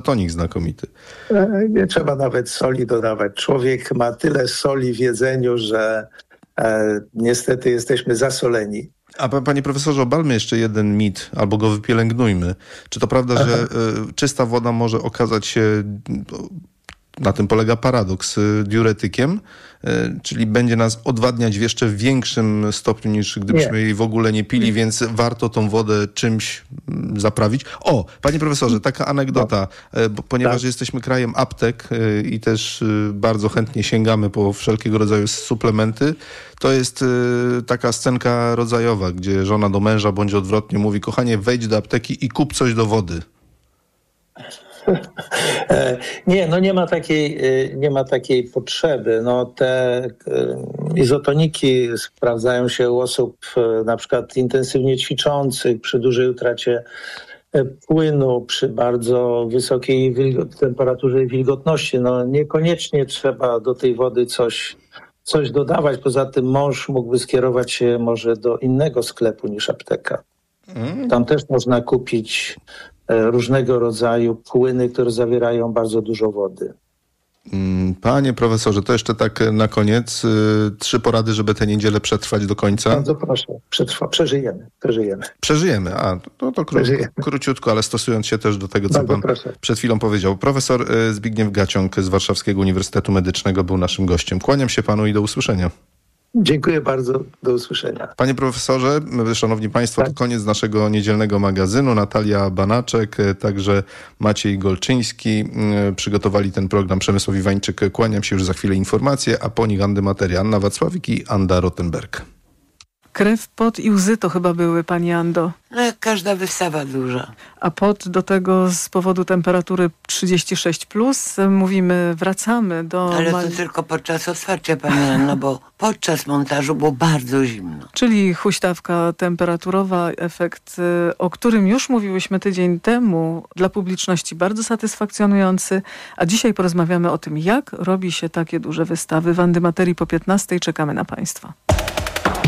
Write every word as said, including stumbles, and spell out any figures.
tonik znakomity. Nie trzeba nawet soli dodawać. Człowiek ma tyle soli w jedzeniu, że e, niestety jesteśmy zasoleni. A panie profesorze, obalmy jeszcze jeden mit, albo go wypielęgnujmy. Czy to prawda, Aha. że y, czysta woda może okazać się, na tym polega paradoks, y, diuretykiem, y, czyli będzie nas odwadniać w jeszcze większym stopniu niż gdybyśmy nie. jej w ogóle nie pili, więc warto tą wodę czymś y, zaprawić. O, panie profesorze, taka anegdota, y, bo, ponieważ tak. jesteśmy krajem aptek y, i też y, bardzo chętnie sięgamy po wszelkiego rodzaju suplementy, to jest y, taka scenka rodzajowa, gdzie żona do męża bądź odwrotnie mówi: kochanie, wejdź do apteki i kup coś do wody. Nie, no nie ma takiej, nie ma takiej potrzeby. No te izotoniki sprawdzają się u osób na przykład intensywnie ćwiczących, przy dużej utracie płynu, przy bardzo wysokiej wilgo- temperaturze i wilgotności. No niekoniecznie trzeba do tej wody coś coś dodawać. Poza tym mąż mógłby skierować się może do innego sklepu niż apteka. Tam też można kupić różnego rodzaju płyny, które zawierają bardzo dużo wody. Panie profesorze, to jeszcze tak na koniec. Trzy porady, żeby tę niedzielę przetrwać do końca. Bardzo proszę. Przetrwa, przeżyjemy. Przeżyjemy. Przeżyjemy. A, to, to kró- króciutko, ale stosując się też do tego, co Bardzo pan proszę. przed chwilą powiedział. Profesor Zbigniew Gaciąg z Warszawskiego Uniwersytetu Medycznego był naszym gościem. Kłaniam się panu i do usłyszenia. Dziękuję bardzo. Do usłyszenia. Panie profesorze, szanowni państwo, tak? To koniec naszego niedzielnego magazynu. Natalia Banaczek, także Maciej Golczyński przygotowali ten program. Przemysław Iwańczyk. Kłaniam się, już za chwilę informacje, a po nich Andymateria, Anna Wacławik i Anda Rottenberg. Krew, pot i łzy to chyba były, pani Ando. No jak każda wystawa duża. A pot do tego z powodu temperatury trzydzieści sześć plus. Mówimy, wracamy do... Ale to tylko podczas otwarcia, pani Anno, bo podczas montażu było bardzo zimno. Czyli huśtawka temperaturowa, efekt, o którym już mówiłyśmy tydzień temu, dla publiczności bardzo satysfakcjonujący. A dzisiaj porozmawiamy o tym, jak robi się takie duże wystawy. W Andymaterii po piętnastej czekamy na państwa.